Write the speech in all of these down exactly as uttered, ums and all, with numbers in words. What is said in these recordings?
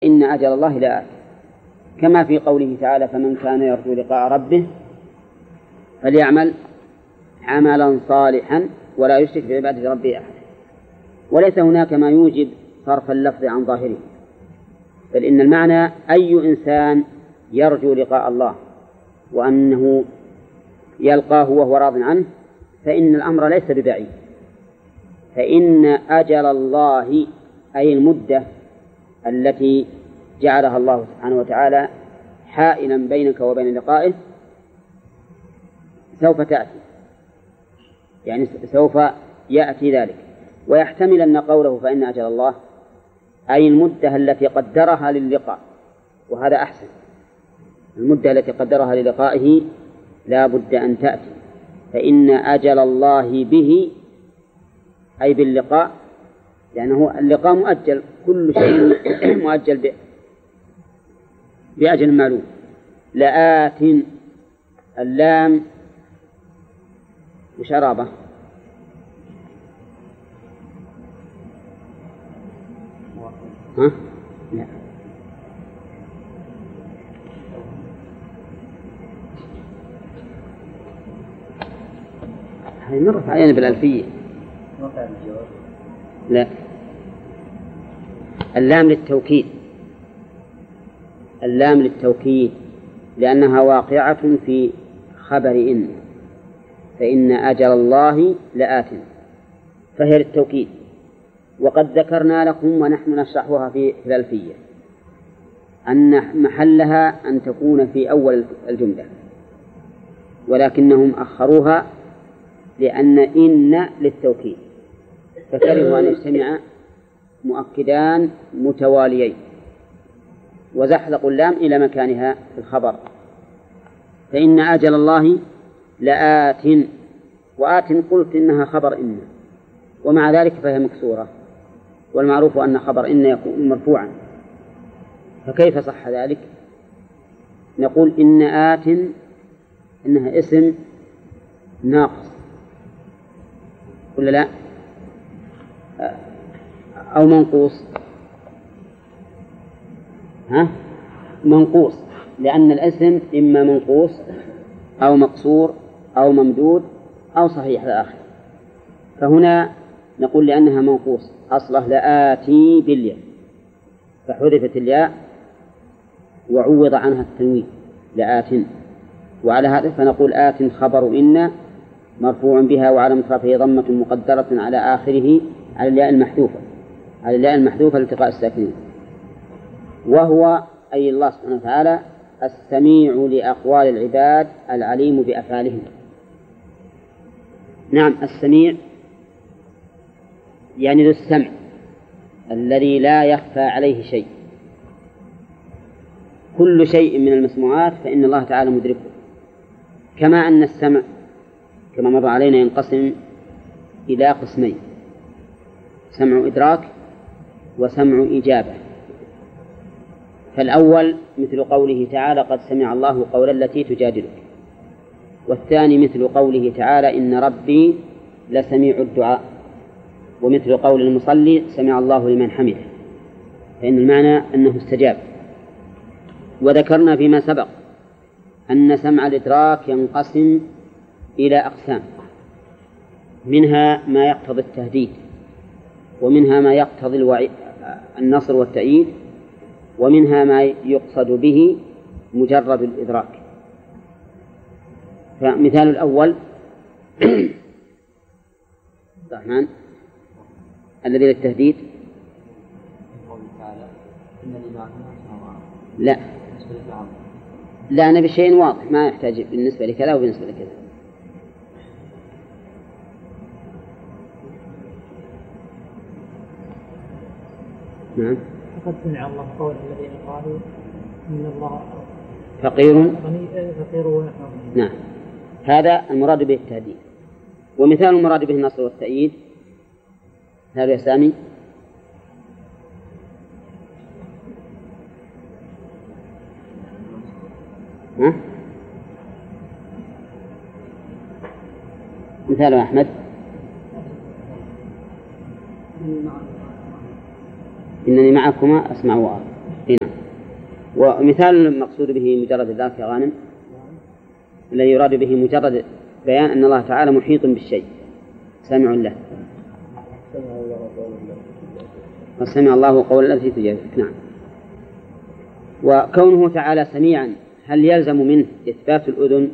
إن أجل الله لآت، كما في قوله تعالى: فمن كان يرجو لقاء ربه فليعمل عملا صالحا ولا يشرك بعبادة ربه أحد. وليس هناك ما يوجب صرف اللفظ عن ظاهره، بل إن المعنى أي إنسان يرجو لقاء الله وأنه يلقاه وهو راض عنه فإن الأمر ليس ببعيد. فإن أجل الله أي المدة التي جعلها الله سبحانه وتعالى حائلا بينك وبين لقائه سوف تأتي، يعني سوف يأتي ذلك. ويحتمل أن قوله فإن أجل الله أي المدة التي قدرها للقاء، وهذا أحسن. المدة التي قدرها للقائه لا بد أن تأتي، فإن أجل الله به أي باللقاء، لأنه اللقاء مؤجل، كل شيء مؤجل بأجل معلوم. لآت اللام وشرابة ها؟ لا. هذه مرت علينا بالألفية. لا، اللام للتوكيد، اللام للتوكيد لأنها واقعة في خبر إن، فإن أجل الله لآت، فهي للتوكيد. وقد ذكرنا لكم ونحن نشرحها في الألفية أن محلها أن تكون في أول الجملة، ولكنهم أخروها لأن إن للتوكيد، فكرهوا أن يجتمع مؤكدان متواليين، وزحلقوا اللام إلى مكانها في الخبر. فإن أجل الله لآت، وآت قلت إنها خبر إن، ومع ذلك فهي مكسورة، والمعروف أن خبر إن يكون مرفوعا، فكيف صح ذلك؟ نقول إن آت إنها اسم ناقص ولا لا؟ أو منقوص؟ ها؟ منقوص، لأن الاسم إما منقوص أو مقصور أو ممدود أو صحيح الآخر. فهنا نقول لأنها منقوص أصله لآتي بالياء، فحذفت الياء وعوض عنها التنوين لآت، وعلى هذا فنقول آت خبر إن مرفوع بها وعلامة رفعه ضمة مقدرة على آخره على الياء المحذوفة، على الياء المحذوفة لالتقاء الساكنين. وهو أي الله سبحانه وتعالى السميع لأقوال العباد العليم بأفعالهم. نعم، السميع يعني ذو السمع الذي لا يخفى عليه شيء، كل شيء من المسموعات فإن الله تعالى مدركه. كما أن السمع كما مر علينا ينقسم إلى قسمين: سمع إدراك وسمع إجابة. فالأول مثل قوله تعالى: قد سمع الله قول التي تجادلك. والثاني مثل قوله تعالى: إن ربي لسميع الدعاء. ومثل قول المصلي: سمع الله لمن حمده، فإن المعنى أنه استجاب. وذكرنا فيما سبق أن سمع الإدراك ينقسم إلى أقسام، منها ما يقتضي التهديد، ومنها ما يقتضي الوعي النصر والتأييد، ومنها ما يقصد به مجرد الإدراك. فمثال الأول الرحمن الذي للتهديد، لا لا أنا بشيء واضح ما يحتاج بالنسبة لكذا وبالنسبة لكذا. نعم، فقد سمع الله قول الذين قالوا إن الله فقير غني فقير ونحن. نعم، هذا المراد به التهديد. ومثال المراد به النصر والتأييد هذا يا سامي. ها؟ مثال أحمد: إنني معكما أسمع وأرى. ومثال المقصود به مجرد الذات يا غانم الذي يراد به مجرد بيان أن الله تعالى محيط بالشيء سامع له وسمع الله قول التي تجادلك. نعم. وكونه تعالى سميعا هل يلزم منه إثبات الأذن؟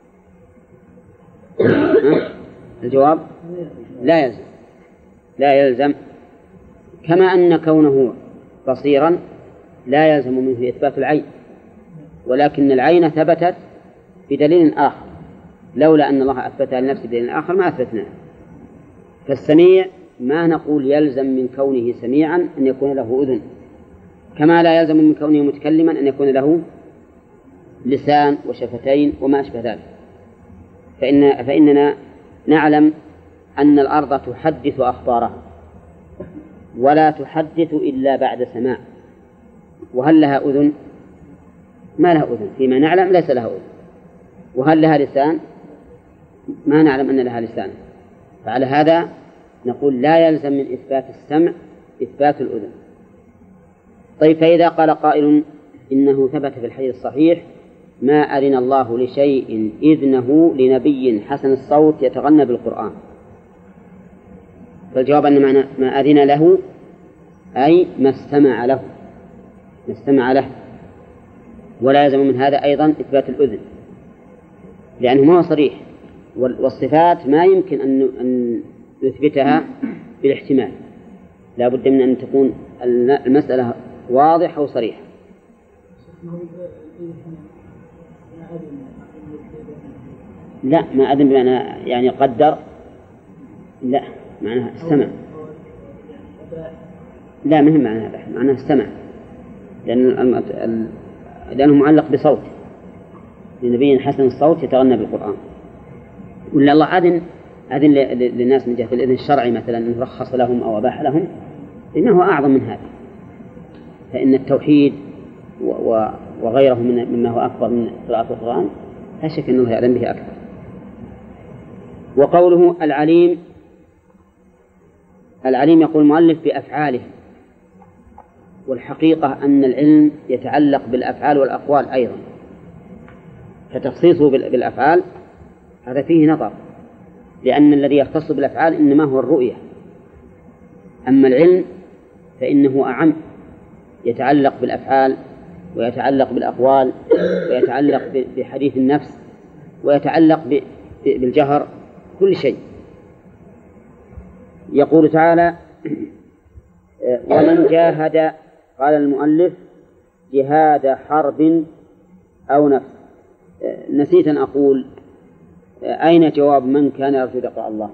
الجواب لا يلزم لا يلزم كما أن كونه بصيرا لا يلزم منه إثبات العين، ولكن العين ثبتت بدليل آخر، لولا أن الله أثبتها لنفسه بدليل آخر ما أثبتناه. فالسميع ما نقول يلزم من كونه سميعا أن يكون له أذن، كما لا يلزم من كونه متكلما أن يكون له لسان وشفتين وما أشبه ذلك. فإن فإننا نعلم أن الأرض تحدث أخبارها ولا تحدث إلا بعد سماع. وهل لها أذن؟ ما لها أذن، فيما نعلم ليس لها أذن. وهل لها لسان؟ ما نعلم أن لها لسان. فعلى هذا نقول لا يلزم من إثبات السمع إثبات الأذن. طيب فإذا قال قائل إنه ثبت في الحديث الصحيح ما أذن الله لشيء إذنه لنبي حسن الصوت يتغنى بالقرآن، فالجواب أن معنى ما أذن له أي ما استمع له ما استمع له ولا يلزم من هذا أيضا إثبات الأذن لأنه ما هو صريح، والصفات ما يمكن أن نثبتها بالاحتمال، لا بد من أن تكون المسألة واضحة وصريحة. لا ما أذن بمعنى يعني قدر، لا معناها استمع، لا مهم معنى هذا، معناه استمع لأن لأنه معلق بصوت لنبي حسن الصوت يتغنى بالقرآن. ولا الله أذن أذن للناس من جهة الإذن الشرعي مثلا أنه رخص لهم أو أباح لهم، إنه هو أعظم من هذا، فإن التوحيد وغيره مما هو أكبر من قراءة القرآن لا شك أنه يعلم به أكثر. وقوله العليم، العليم يقول المؤلف بأفعاله، والحقيقة أن العلم يتعلق بالأفعال والأقوال أيضا، فتخصيصه بالأفعال هذا فيه نظر، لأن الذي يختص بالأفعال إنما هو الرؤية، أما العلم فإنه أعم، يتعلق بالأفعال ويتعلق بالأقوال ويتعلق بحديث النفس ويتعلق بالجهر كل شيء. يقول تعالى ومن جاهد، قال المؤلف جهاد حرب أو نفس. نسيت أن أقول أين جواب من كان يرجو لقاء الله؟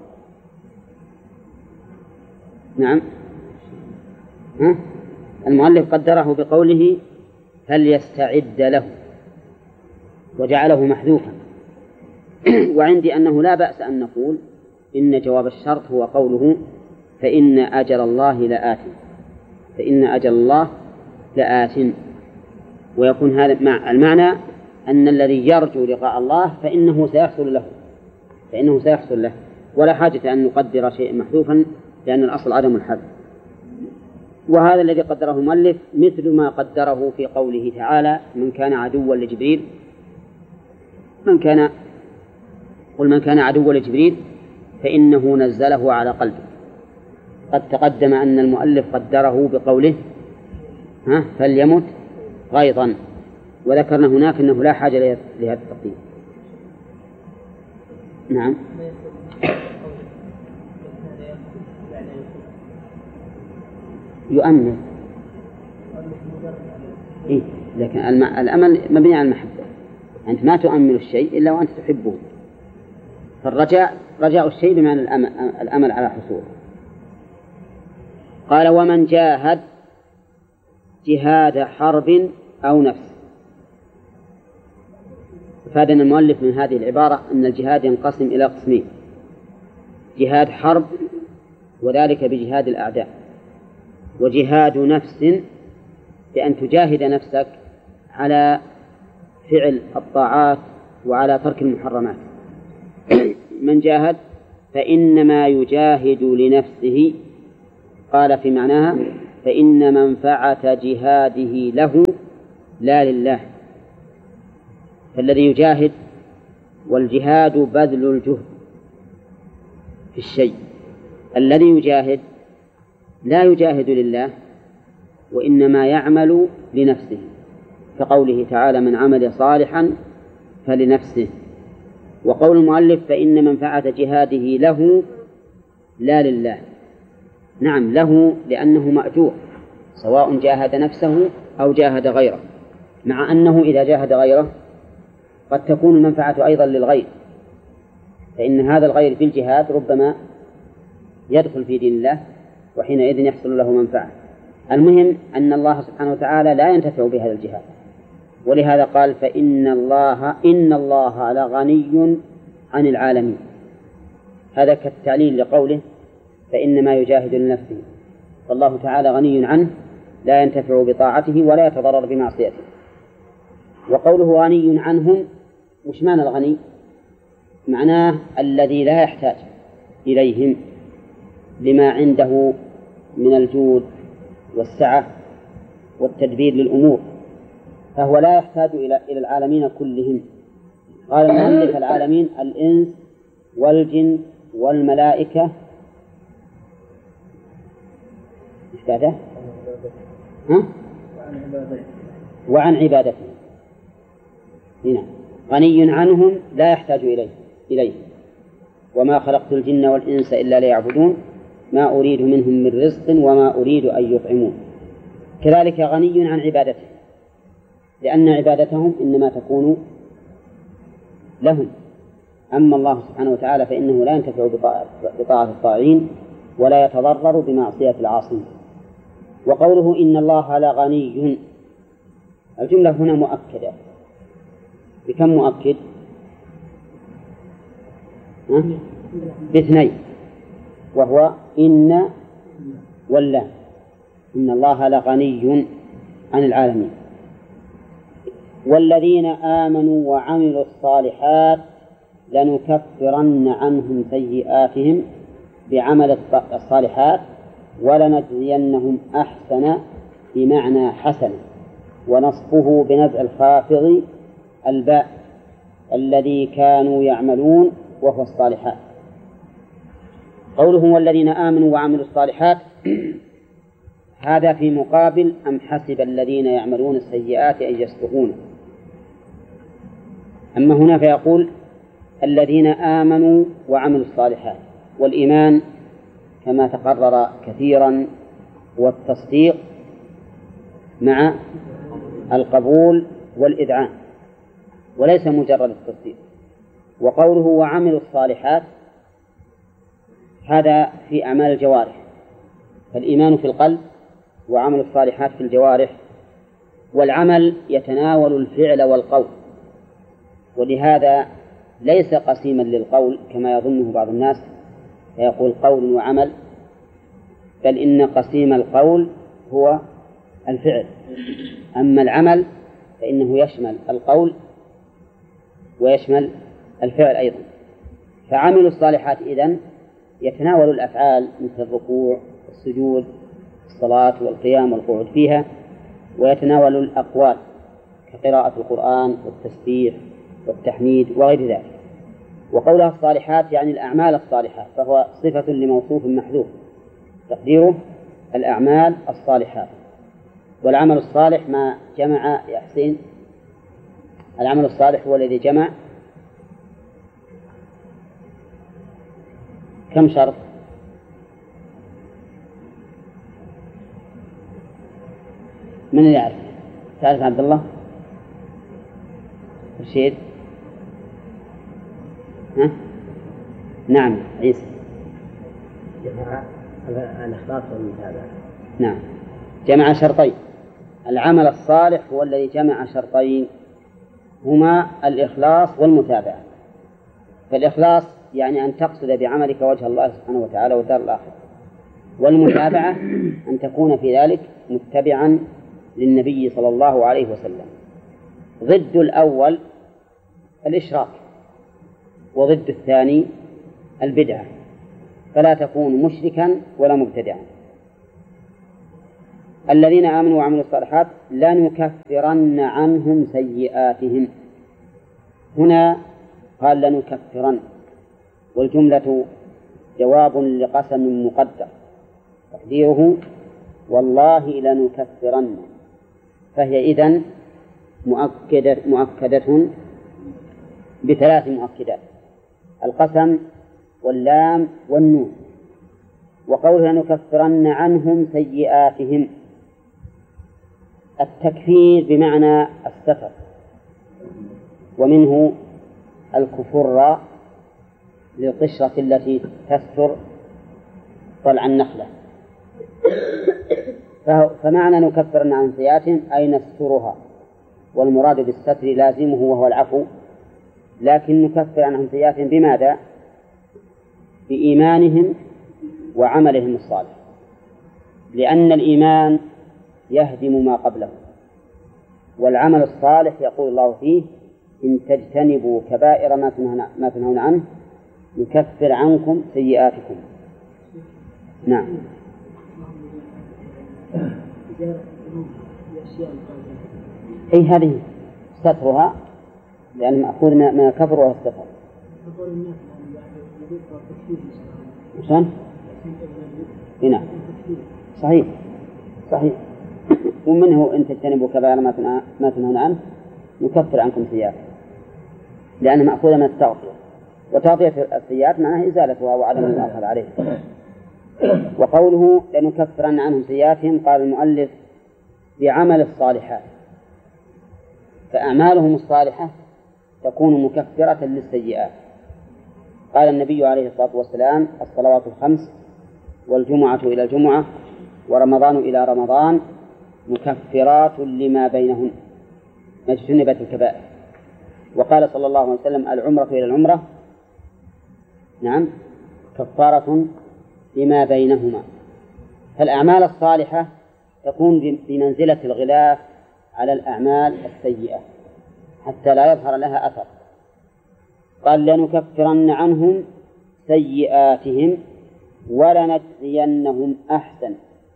نعم ها؟ المؤلف قدره بقوله فليستعد له وجعله محذوفا، وعندي أنه لا بأس أن نقول إن جواب الشرط هو قوله فإن أجل الله لآت، فإن أجل الله لآت، ويكون هذا مع المعنى أن الذي يرجو لقاء الله فإنه سيحصل له فإنه سيحصل له ولا حاجة أن نقدر شيء محذوفا لأن الأصل عدم الحذف. وهذا الذي قدره المؤلف مثل ما قدره في قوله تعالى من كان عدوا لجبريل من كان قل من كان عدوا لجبريل فإنه نزله على قلبه. قد تقدم أن المؤلف قدره بقوله ها فليمت غيظا، وذكرنا هناك أنه لا حاجة لهذا التقديم. نعم يؤمن إيه؟ لكن الأمل مبني على المحبة، أنت ما تؤمن الشيء إلا وأنت تحبه، فالرجاء رجاء الشيء بمعنى الأمل, الأمل على حصوله. قال ومن جاهد جهاد حرب أو نفس. فادنا المؤلف من هذه العبارة أن الجهاد ينقسم إلى قسمين: جهاد حرب وذلك بجهاد الأعداء، وجهاد نفس بأن تجاهد نفسك على فعل الطاعات وعلى ترك المحرمات. من جاهد فإنما يجاهد لنفسه، قال في معناها فإن منفعة جهاده له لا لله. فالذي يجاهد، والجهاد بذل الجهد في الشيء، الذي يجاهد لا يجاهد لله وإنما يعمل لنفسه، كقوله تعالى: من عمل صالحا فلنفسه. وقول المؤلف: فإن منفعة جهاده له لا لله. نعم، له لأنه مأجور، سواء جاهد نفسه أو جاهد غيره، مع أنه إذا جاهد غيره قد تكون المنفعة أيضا للغير، فإن هذا الغير في الجهاد ربما يدخل في دين الله وحينئذ يحصل له منفعة. المهم أن الله سبحانه وتعالى لا ينتفع بهذا الجهاد، ولهذا قال: فإن الله إن الله لغني عن العالمين. هذا كالتعليل لقوله: فإنما يجاهد لنفسه، فالله تعالى غني عنه لا ينتفع بطاعته ولا يتضرر بمعصيته. وقوله غني عنهم، وش معنى الغني؟ معناه الذي لا يحتاج إليهم لما عنده من الجود والسعة والتدبير للأمور، فهو لا يحتاج إلى إلى العالمين كلهم. قال المؤلف: العالمين الإنس والجن والملائكة إيش بعده؟ ها؟ وعن عبادته. هنا غني عنهم لا يحتاج إليه إليه وما خلقت الجن والإنس إلا ليعبدون ما أريد منهم من رزق وما أريد أن يطعمون. كذلك غني عن عبادته، لأن عبادتهم إنما تكون لهم. أما الله سبحانه وتعالى فإنه لا ينتفع بطاعة الطاعين ولا يتضرر بمعصية العاصين. وقوله: إن الله لغني، الجملة هنا مؤكدة بكم مؤكد؟ باثنين، وهو إن واللام. إن الله لغني عن العالمين. والذين آمنوا وعملوا الصالحات لنكفرن عنهم سيئاتهم بعمل الصالحات ولنجزينهم أحسن بمعنى حسن، ونصبه بنزع الخافض الباء الذي كانوا يعملون وهو الصالحات. قوله: والذين آمنوا وعملوا الصالحات، هذا في مقابل أم حسب الذين يعملون السيئات أن يسبقون. أما هنا فيقول: الذين آمنوا وعملوا الصالحات. والإيمان كما تقرر كثيرا هو التصديق مع القبول والإذعان، وليس مجرد التصديق. وقوله: وعملوا الصالحات، هذا في أعمال الجوارح، فالإيمان في القلب وعمل الصالحات في الجوارح. والعمل يتناول الفعل والقول، ولهذا ليس قسيما للقول كما يظنه بعض الناس فيقول قول وعمل، بل إن قسيم القول هو الفعل، أما العمل فإنه يشمل القول ويشمل الفعل أيضا. فعملوا الصالحات إذن يتناول الأفعال مثل الركوع والسجود الصلاة والقيام والقعود فيها، ويتناول الأقوال كقراءة القرآن والتسبيح والتحميد وغير ذلك. وقولها الصالحات يعني الأعمال الصالحات، فهو صفة لموصوف محذوف تقديره الأعمال الصالحات. والعمل الصالح ما جمع يا حسين، العمل الصالح هو الذي جمع كم شرط؟ من اللي يعرف؟ تعرف عبد الله؟ رشيد؟ ها؟ نعم عيسى. جمع الإخلاص والمتابعة. نعم، جمع شرطين. العمل الصالح هو الذي جمع شرطين هما الإخلاص والمتابعة. فالإخلاص يعني أن تقصد بعملك وجه الله سبحانه وتعالى والدار الآخرة، والمتابعة أن تكون في ذلك متبعا للنبي صلى الله عليه وسلم. ضد الأول الإشراك، وضد الثاني البدعة، فلا تكون مشركا ولا مبتدعا. الذين آمنوا وعملوا الصالحات لنكفرن عنهم سيئاتهم. هنا قال لنكفرن، والجملة جواب لقسم مقدر تقديره والله لنكفرن، فهي إذن مؤكدة, مؤكدة بثلاث مؤكدات: القسم واللام والنون. وقولها لنكفرن عنهم سيئاتهم، التكفير بمعنى الستر، ومنه الكفر للقشرة التي تستر طلع النخلة. فمعنى نكفرن عن سيئاتهم أي نسترها، والمراد بالستر لازمه وهو العفو، لكن نكفر عنهم سيئاتهم بماذا؟ بإيمانهم وعملهم الصالح، لأن الإيمان يهدم ما قبله، والعمل الصالح يقول الله فيه إن تجتنبوا كبائر ما تنهون عنه نكفر عنكم سيئاتكم. نعم. أي هذه سترها، لأن مأخوذ ما كفر وهو الستر. شلون؟ هنا صحيح صحيح. ومنه إن تجتنبوا كبائر ما تنهون عنه نكفر عنكم سيئاتكم، لأنها مأخوذة من التغطية، وتغطية السيئات معناها إزالتها وعدم المؤاخذة عليه. وقوله لنكفرن عنهم سيئاتهم قال المؤلف بعمل الصالحات، فأعمالهم الصالحة تكون مكفرة للسيئات. قال النبي عليه الصلاة والسلام الصلوات الخمس والجمعة إلى الجمعة ورمضان إلى رمضان مكفرات لما بينهن ما اجتنبت الكبائر. وقال صلى الله عليه وسلم العمرة إلى العمرة نعم كفارة لما بينهما. فالأعمال الصالحة تكون بمنزلة الغلاف على الأعمال السيئة حتى لا يظهر لها أثر. قال لنكفرن عنهم سيئاتهم ولنجزينهم أحسن.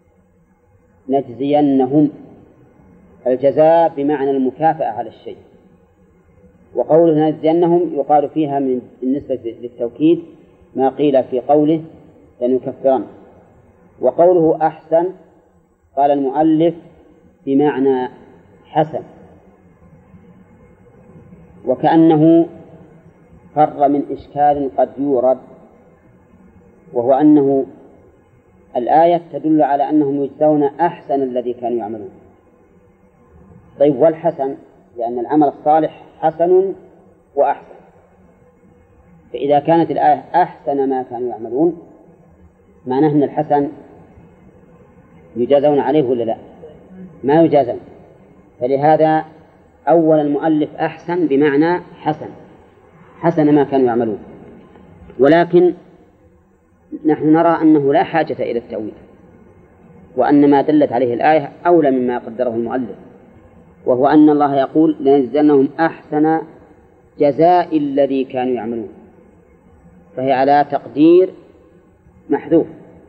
نجزينهم الجزاء بمعنى المكافأة على الشيء، وقوله نجزينهم يقال فيها من بالنسبة للتوكيد ما قيل في قوله لنكفرن. وقوله أحسن قال المؤلف بمعنى حسن، وكأنه فر من إشكال قد يورد، وهو أنه الآية تدل على أنهم يجزون أحسن الذي كانوا يعملون. طيب والحسن؟ لأن العمل الصالح حسن وأحسن، فإذا كانت الآية أحسن ما كانوا يعملون معناه أن الحسن يجازون عليه ولا لا؟ ما يجازون. فلهذا أول المؤلف أحسن بمعنى حسن، حسن ما كانوا يعملون. ولكن نحن نرى أنه لا حاجة إلى التأويل، وأن ما دلت عليه الآية أولى مما قدره المؤلف، وهو أن الله يقول لنجزينهم أحسن جزاء الذي كانوا يعملون، فهي على تقدير محذوف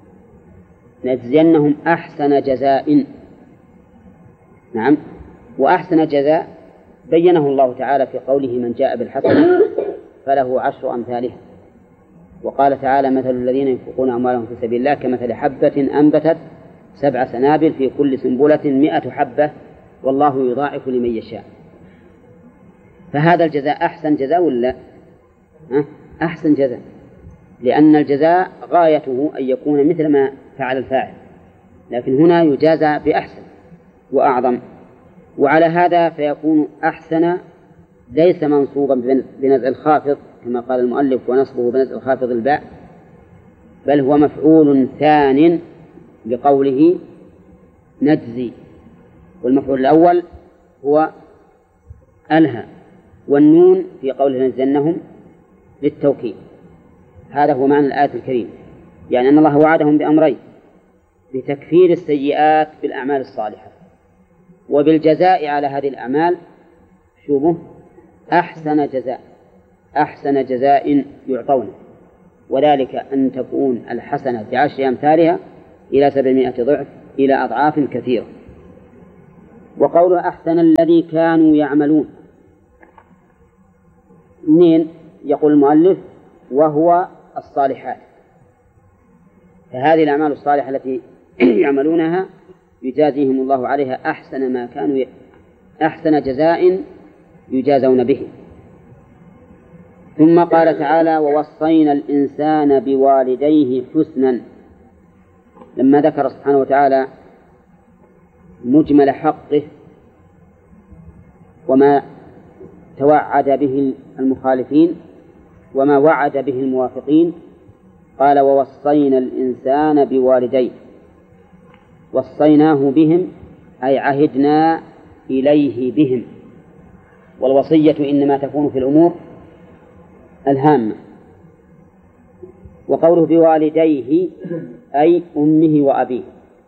نجزينهم أحسن جزاء. نعم. وأحسن جزاء بينه الله تعالى في قوله من جاء بالحسنة فله عشر أمثالها. وقال تعالى مثل الذين ينفقون أموالهم في سبيل الله كمثل حبة أنبتت سبع سنابل في كل سنبلة مئة حبة والله يضاعف لمن يشاء. فهذا الجزاء أحسن جزاء ولا أحسن جزاء؟ لأن الجزاء غايته أن يكون مثل ما فعل الفاعل، لكن هنا يجازى بأحسن وأعظم. وعلى هذا فيكون أحسن ليس منصوبا بنزع الخافض كما قال المؤلف ونصبه بنزع الخافض الباء، بل هو مفعول ثان لقوله نجزي، والمفعول الأول هو ألها، والنون في قوله نجزينهم للتوكيد. هذا هو معنى الآية الكريمة، يعني أن الله وعدهم بأمرين: بتكفير السيئات بالأعمال الصالحة، وبالجزاء على هذه الأعمال شوفوا أحسن جزاء، أحسن جزاء يعطونه، وذلك أن تكون الحسنة بعشر أمثالها إلى سبعمائة ضعف إلى أضعاف كثيرة. وقوله أحسن الذي كانوا يعملون، منين؟ يقول المؤلف وهو الصالحات، فهذه الأعمال الصالحة التي يعملونها يجازيهم الله عليها أحسن ما كانوا ي... أحسن جزاء يجازون به. ثم قال تعالى ووصينا الإنسان بوالديه حسنا، لما ذكر سبحانه وتعالى مجمل حقه وما توعد به المخالفين وما وعد به الموافقين، قال ووصينا الإنسان بوالديه، وصيناه بهم أي عهدنا إليه بهم، والوصية إنما تكون في الأمور الهامة. وقوله بوالديه أي أمه وأبيه،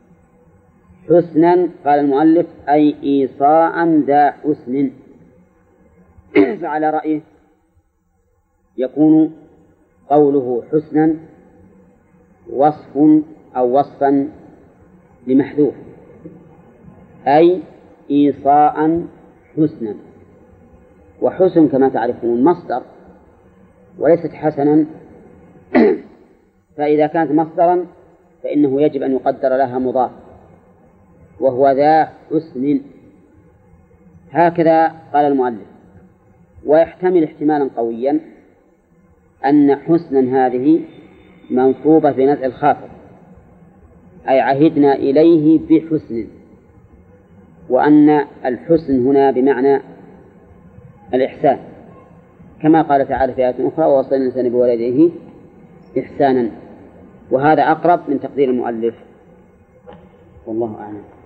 حسنا قال المؤلف أي إيصاء ذا حسن، فعلى رأيه يكون قوله حسنا وصف أو وصفا لمحذوف، أي إيصاء حسنا. وحسن كما تعرفون مصدر وليست حسنا، فإذا كانت مصدرا فإنه يجب أن يقدر لها مضاف وهو ذا حسن، هكذا قال المؤلف. ويحتمل احتمالا قويا أن حسنا هذه منصوبة بنزع الخافض، أي عهدنا إليه بحسن، وأن الحسن هنا بمعنى الإحسان، كما قال تعالى في آية أخرى ووصينا الإنسان بوالديه إحسانا، وهذا أقرب من تقدير المؤلف، والله أعلم.